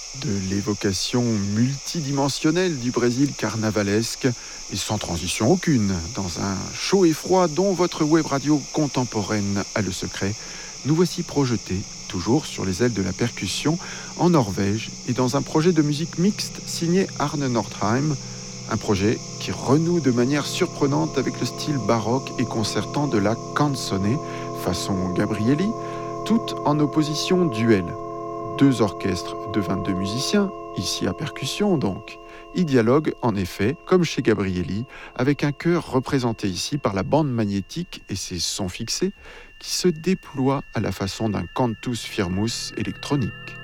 De l'évocation multidimensionnelle du Brésil carnavalesque et sans transition aucune, dans un chaud et froid dont votre web radio contemporaine a le secret, nous voici projetés, toujours sur les ailes de la percussion, en Norvège et dans un projet de musique mixte signé Arne Nordheim, un projet qui renoue de manière surprenante avec le style baroque et concertant de la canzone, façon Gabrielli, tout en opposition duel. Deux orchestres de 22 musiciens, ici à percussion donc. Ils dialoguent en effet, comme chez Gabrielli, avec un chœur représenté ici par la bande magnétique et ses sons fixés qui se déploient à la façon d'un cantus firmus électronique.